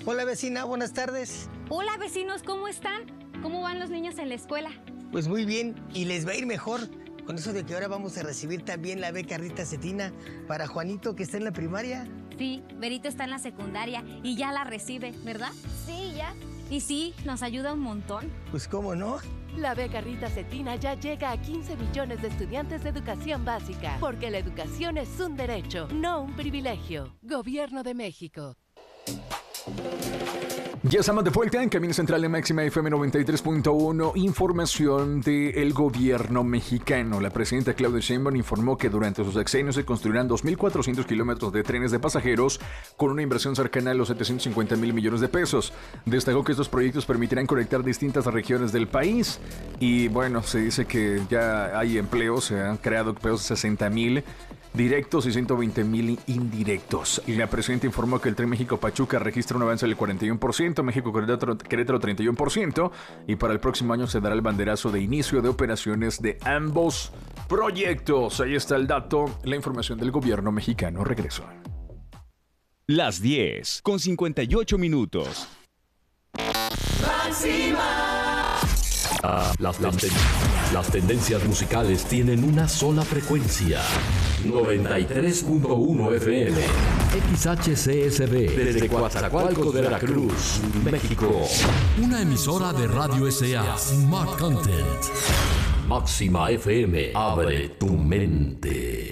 Hola vecina, buenas tardes. Hola vecinos, ¿cómo están? ¿Cómo van los niños en la escuela? Pues muy bien, y les va a ir mejor con eso de que ahora vamos a recibir también la beca Rita Cetina para Juanito, que está en la primaria. Sí, Berito está en la secundaria y ya la recibe, ¿verdad? Sí, ya. Y sí, nos ayuda un montón. Pues cómo no. La beca Rita Cetina ya llega a 15 millones de estudiantes de educación básica, porque la educación es un derecho, no un privilegio. Gobierno de México. Ya estamos de vuelta en Camino Central de Máxima FM 93.1. Información del gobierno mexicano. La presidenta Claudia Sheinbaum informó que durante su sexenio se construirán 2.400 kilómetros de trenes de pasajeros con una inversión cercana a los 750,000 millones de pesos. Destacó que estos proyectos permitirán conectar distintas regiones del país. Y bueno, se dice que ya hay empleos, se han creado empleos 60,000 directos y 120,000 indirectos. Y la presidenta informó que el Tren México-Pachuca registra un avance del 41%, México-Querétaro 31%, y para el próximo año se dará el banderazo de inicio de operaciones de ambos proyectos. Ahí está el dato, la información del gobierno mexicano. Regreso. Las 10 con 58 minutos. Las tendencias musicales tienen una sola frecuencia. 93.1 FM. XHCSB. Desde Coatzacoalcos, Veracruz, México. Una emisora de Radio S.A. Smart Content. Máxima FM. Abre tu mente.